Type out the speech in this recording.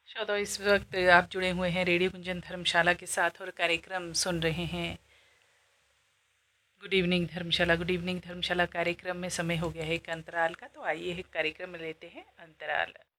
तो इस वक्त आप जुड़े हुए हैं रेडियो कुंजन धर्मशाला के साथ और कार्यक्रम सुन रहे हैं गुड इवनिंग धर्मशाला। गुड इवनिंग धर्मशाला कार्यक्रम में समय हो गया है एक अंतराल का, तो आइए एक कार्यक्रम में लेते हैं अंतराल।